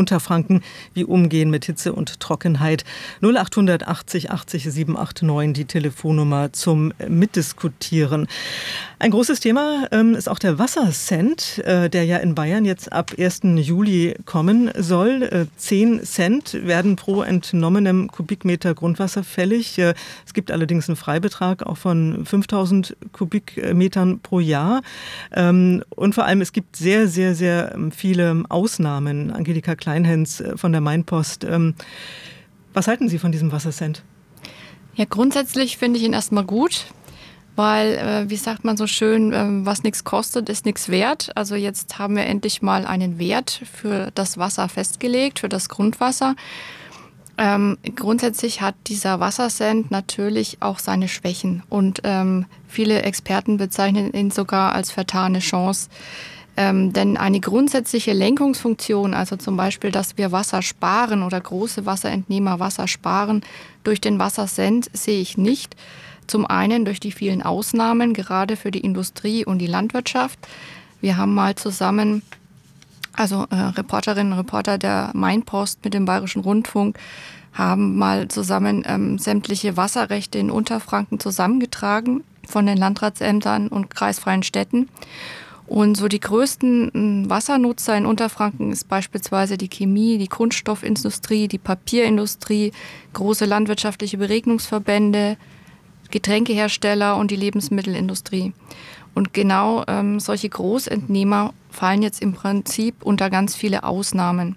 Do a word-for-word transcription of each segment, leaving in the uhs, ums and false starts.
Unterfranken. Wie umgehen mit Hitze und Trockenheit? null acht achtzig achtzig sieben acht neun, die Telefonnummer zum Mitdiskutieren. Ein großes Thema ähm, ist auch der Wassercent, äh, der ja in Bayern jetzt ab ersten Juli kommen soll. Äh, zehn Cent werden pro entnommenem Kubikmeter Grundwasser fällig. Äh, es gibt allerdings einen Freibetrag auch von fünftausend Kubikmetern pro Jahr. Ähm, und vor allem, es gibt sehr, sehr, sehr viele Ausnahmen. Angelika Kleinhens von der Mainpost. Ähm, was halten Sie von diesem Wassercent? Ja, grundsätzlich finde ich ihn erstmal gut. Weil, äh, wie sagt man so schön, äh, was nichts kostet, ist nichts wert. Also jetzt haben wir endlich mal einen Wert für das Wasser festgelegt, für das Grundwasser. Ähm, grundsätzlich hat dieser Wassercent natürlich auch seine Schwächen. Und ähm, viele Experten bezeichnen ihn sogar als vertane Chance. Ähm, denn eine grundsätzliche Lenkungsfunktion, also zum Beispiel, dass wir Wasser sparen oder große Wasserentnehmer Wasser sparen, durch den Wassercent sehe ich nicht. Zum einen durch die vielen Ausnahmen, gerade für die Industrie und die Landwirtschaft. Wir haben mal zusammen, also äh, Reporterinnen und Reporter der Mainpost mit dem Bayerischen Rundfunk, haben mal zusammen ähm, sämtliche Wasserrechte in Unterfranken zusammengetragen von den Landratsämtern und kreisfreien Städten. Und so die größten Wassernutzer in Unterfranken ist beispielsweise die Chemie, die Kunststoffindustrie, die Papierindustrie, große landwirtschaftliche Beregnungsverbände, Getränkehersteller und die Lebensmittelindustrie. Und genau ähm, solche Großentnehmer fallen jetzt im Prinzip unter ganz viele Ausnahmen.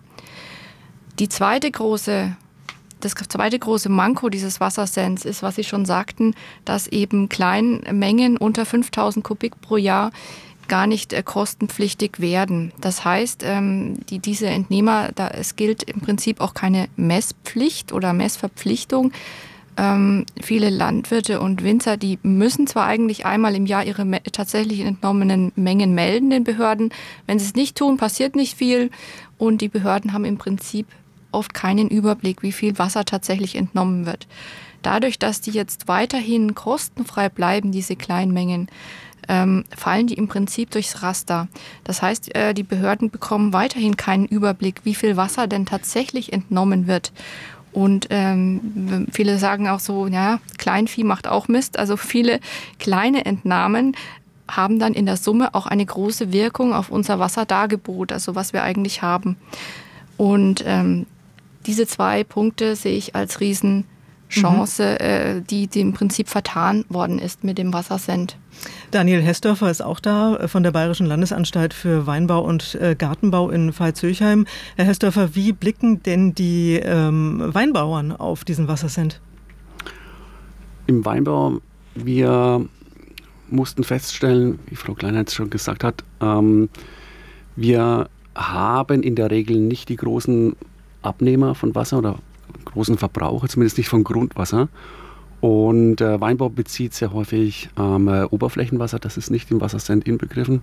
Die zweite große, das zweite große Manko dieses Wassercents ist, was Sie schon sagten, dass eben Kleinmengen unter fünftausend Kubik pro Jahr gar nicht äh, kostenpflichtig werden. Das heißt, ähm, die, diese Entnehmer, da, es gilt im Prinzip auch keine Messpflicht oder Messverpflichtung. Ähm, viele Landwirte und Winzer, die müssen zwar eigentlich einmal im Jahr ihre me- tatsächlich entnommenen Mengen melden den Behörden. Wenn sie es nicht tun, passiert nicht viel. Und die Behörden haben im Prinzip oft keinen Überblick, wie viel Wasser tatsächlich entnommen wird. Dadurch, dass die jetzt weiterhin kostenfrei bleiben, diese Kleinmengen, ähm, fallen die im Prinzip durchs Raster. Das heißt, äh, die Behörden bekommen weiterhin keinen Überblick, wie viel Wasser denn tatsächlich entnommen wird. Und ähm, viele sagen auch so, ja, Kleinvieh macht auch Mist. Also viele kleine Entnahmen haben dann in der Summe auch eine große Wirkung auf unser Wasserdargebot, also was wir eigentlich haben. Und ähm, diese zwei Punkte sehe ich als Riesenchance, mhm. äh, die, die im Prinzip vertan worden ist mit dem Wassercent. Daniel Hessdörfer ist auch da von der Bayerischen Landesanstalt für Weinbau und äh, Gartenbau in Pfalz-Höchheim. Herr Hessdörfer, wie blicken denn die ähm, Weinbauern auf diesen Wassercent? Im Weinbau, wir mussten feststellen, wie Frau Kleinhens schon gesagt hat, ähm, wir haben in der Regel nicht die großen Abnehmer von Wasser oder großen Verbraucher, zumindest nicht von Grundwasser. Und äh, Weinbau bezieht sehr häufig ähm, äh, Oberflächenwasser, das ist nicht im Wassercent inbegriffen.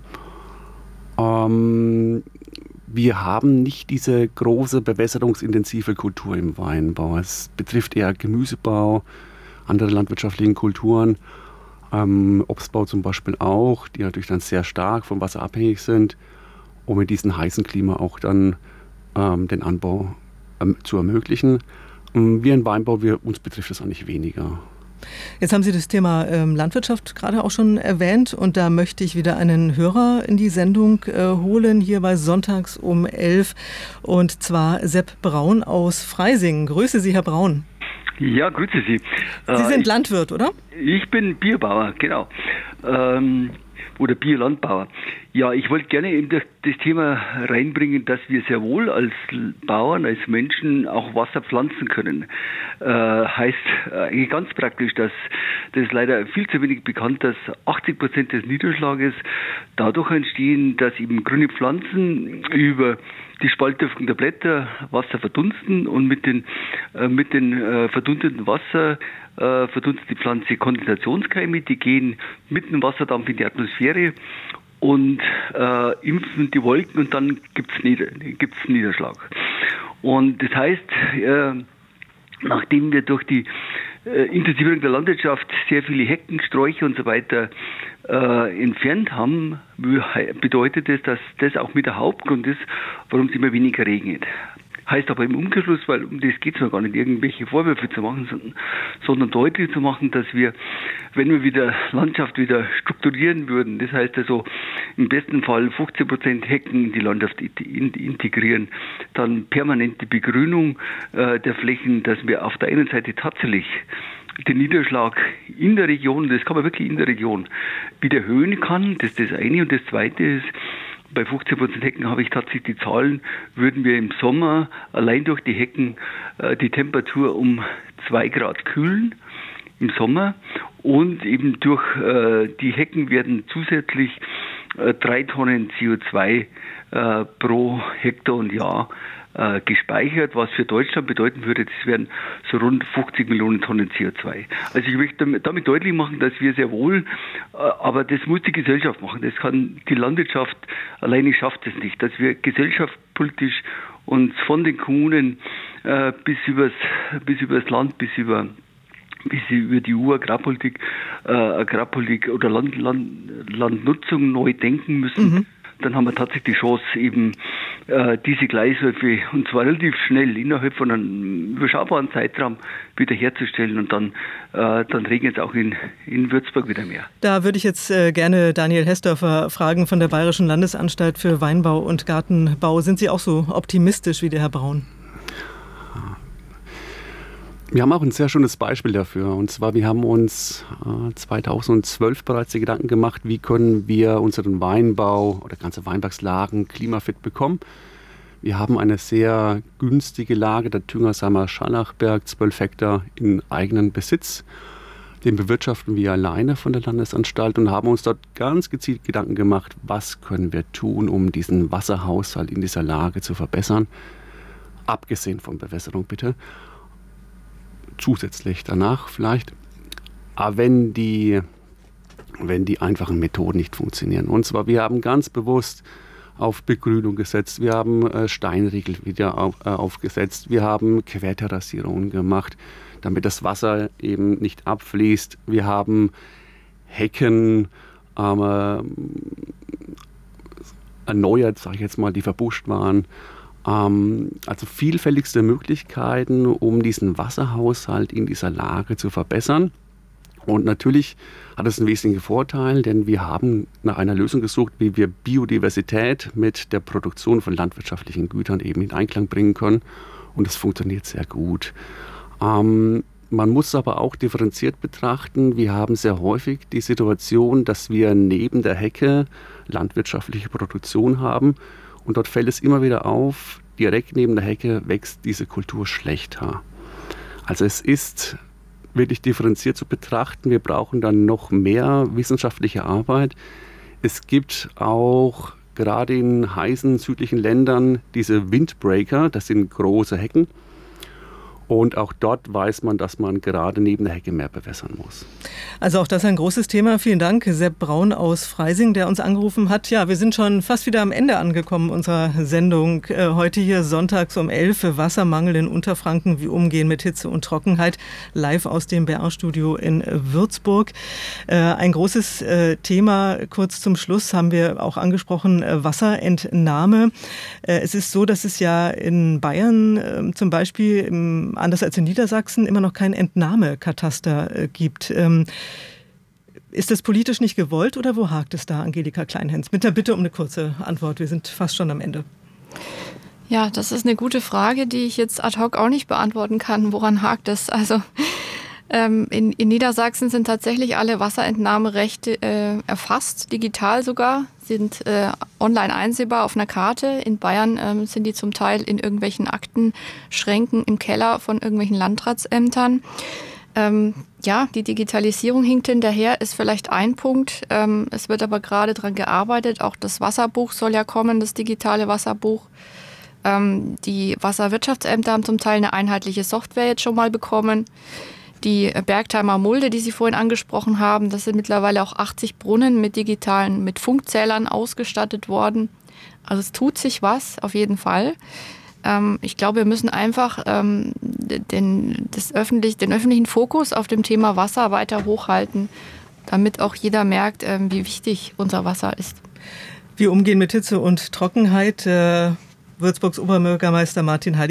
Ähm, wir haben nicht diese große bewässerungsintensive Kultur im Weinbau. Es betrifft eher Gemüsebau, andere landwirtschaftliche Kulturen, ähm, Obstbau zum Beispiel auch, die natürlich dann sehr stark vom Wasser abhängig sind, um in diesem heißen Klima auch dann ähm, den Anbau ähm, zu ermöglichen. Wir in Weinbau, wir, uns betrifft das eigentlich weniger. Jetzt haben Sie das Thema ähm, Landwirtschaft gerade auch schon erwähnt und da möchte ich wieder einen Hörer in die Sendung äh, holen, hier bei Sonntags um elf, und zwar Sepp Braun aus Freising. Grüße Sie, Herr Braun. Ja, grüße Sie. Sie sind ich, Landwirt, oder? Ich bin Bierbauer, genau. Ähm, oder Biolandbauer. Ja, ich wollte gerne eben das, das Thema reinbringen, dass wir sehr wohl als Bauern, als Menschen auch Wasser pflanzen können. Äh, heißt eigentlich ganz praktisch, dass das ist leider viel zu wenig bekannt, dass achtzig Prozent des Niederschlages dadurch entstehen, dass eben grüne Pflanzen über die Spaltdüftung der Blätter Wasser verdunsten und mit den äh, mit den äh, verdunsteten Wasser äh, verdunstet die Pflanze Kondensationskeime, die gehen mit dem Wasserdampf in die Atmosphäre und äh, impfen die Wolken und dann gibt's Nieder, gibt's Niederschlag. Und das heißt, äh, nachdem wir durch die äh, Intensivierung der Landwirtschaft sehr viele Hecken, Sträucher und so weiter äh, entfernt haben, bedeutet das, dass das auch mit der Hauptgrund ist, warum es immer weniger regnet. Heißt aber im Umkehrschluss, weil um das geht es mir gar nicht, irgendwelche Vorwürfe zu machen, sondern, sondern deutlich zu machen, dass wir, wenn wir wieder Landschaft wieder strukturieren würden, das heißt also im besten Fall fünfzehn Prozent Hecken in die Landschaft integrieren, dann permanente Begrünung äh, der Flächen, dass wir auf der einen Seite tatsächlich den Niederschlag in der Region, das kann man wirklich in der Region, wieder erhöhen kann. Das ist das eine. Und das zweite ist, bei fünfzehn Prozent Hecken habe ich tatsächlich die Zahlen, würden wir im Sommer allein durch die Hecken äh, die Temperatur um zwei Grad kühlen im Sommer. Und eben durch äh, die Hecken werden zusätzlich äh, drei Tonnen C O zwei äh, pro Hektar und Jahr äh, gespeichert, was für Deutschland bedeuten würde, das wären so rund fünfzig Millionen Tonnen C O zwei. Also ich möchte damit, damit deutlich machen, dass wir sehr wohl, äh, aber das muss die Gesellschaft machen. Das kann die Landwirtschaft alleine schafft es nicht, dass wir gesellschaftspolitisch uns von den Kommunen äh, bis übers bis übers Land, bis über bis über die E U-Agrarpolitik, äh, Agrarpolitik oder Land, Land, Landnutzung neu denken müssen. Mhm. Dann haben wir tatsächlich die Chance, eben äh, diese Gleishöfe, und zwar relativ schnell, innerhalb von einem überschaubaren Zeitraum wiederherzustellen. Und dann, äh, dann regnet es auch in, in Würzburg wieder mehr. Da würde ich jetzt äh, gerne Daniel Hessdörfer fragen von der Bayerischen Landesanstalt für Weinbau und Gartenbau. Sind Sie auch so optimistisch wie der Herr Braun? Wir haben auch ein sehr schönes Beispiel dafür. Und zwar, wir haben uns äh, zweitausendzwölf bereits die Gedanken gemacht, wie können wir unseren Weinbau oder ganze Weinbergslagen klimafit bekommen. Wir haben eine sehr günstige Lage, der Düngersheimer Scharlachberg, zwölf Hektar in eigenen Besitz. Den bewirtschaften wir alleine von der Landesanstalt und haben uns dort ganz gezielt Gedanken gemacht, was können wir tun, um diesen Wasserhaushalt in dieser Lage zu verbessern. Abgesehen von Bewässerung bitte. Zusätzlich danach vielleicht. Aber wenn die, wenn die einfachen Methoden nicht funktionieren. Und zwar, wir haben ganz bewusst auf Begrünung gesetzt. Wir haben äh, Steinriegel wieder auf, äh, aufgesetzt. Wir haben Querterrassierungen gemacht, damit das Wasser eben nicht abfließt. Wir haben Hecken äh, erneuert, sage ich jetzt mal, die verbuscht waren. Also vielfältigste Möglichkeiten, um diesen Wasserhaushalt in dieser Lage zu verbessern. Und natürlich hat es einen wesentlichen Vorteil, denn wir haben nach einer Lösung gesucht, wie wir Biodiversität mit der Produktion von landwirtschaftlichen Gütern eben in Einklang bringen können. Und es funktioniert sehr gut. Ähm, man muss aber auch differenziert betrachten. Wir haben sehr häufig die Situation, dass wir neben der Hecke landwirtschaftliche Produktion haben. Und dort fällt es immer wieder auf, direkt neben der Hecke wächst diese Kultur schlechter. Also es ist wirklich differenziert zu betrachten. Wir brauchen dann noch mehr wissenschaftliche Arbeit. Es gibt auch gerade in heißen südlichen Ländern diese Windbreaker, das sind große Hecken. Und auch dort weiß man, dass man gerade neben der Hecke mehr bewässern muss. Also auch das ein großes Thema. Vielen Dank, Sepp Braun aus Freising, der uns angerufen hat. Ja, wir sind schon fast wieder am Ende angekommen unserer Sendung. Äh, heute hier sonntags um elf, Wassermangel in Unterfranken, wie umgehen mit Hitze und Trockenheit, live aus dem B R-Studio in Würzburg. Äh, ein großes äh, Thema, kurz zum Schluss haben wir auch angesprochen, äh, Wasserentnahme. Äh, es ist so, dass es ja in Bayern äh, zum Beispiel im anders als in Niedersachsen immer noch kein Entnahmekataster äh, gibt. Ähm, ist das politisch nicht gewollt oder wo hakt es da, Angelika Kleinhens? Mit der Bitte um eine kurze Antwort. Wir sind fast schon am Ende. Ja, das ist eine gute Frage, die ich jetzt ad hoc auch nicht beantworten kann. Woran hakt es? Also ähm, in, in Niedersachsen sind tatsächlich alle Wasserentnahmerechte äh, erfasst, digital sogar, sind äh, online einsehbar auf einer Karte. In Bayern ähm, sind die zum Teil in irgendwelchen Aktenschränken im Keller von irgendwelchen Landratsämtern. Ähm, ja, die Digitalisierung hinkt hinterher, ist vielleicht ein Punkt. Ähm, es wird aber gerade daran gearbeitet. Auch das Wasserbuch soll ja kommen, das digitale Wasserbuch. Ähm, die Wasserwirtschaftsämter haben zum Teil eine einheitliche Software jetzt schon mal bekommen. Die Bergheimer Mulde, die Sie vorhin angesprochen haben, das sind mittlerweile auch achtzig Brunnen mit digitalen, mit Funkzählern ausgestattet worden. Also es tut sich was, auf jeden Fall. Ähm, ich glaube, wir müssen einfach ähm, den, das öffentlich, den öffentlichen Fokus auf dem Thema Wasser weiter hochhalten, damit auch jeder merkt, ähm, wie wichtig unser Wasser ist. Wir umgehen mit Hitze und Trockenheit. Äh, Würzburgs Oberbürgermeister Martin Heide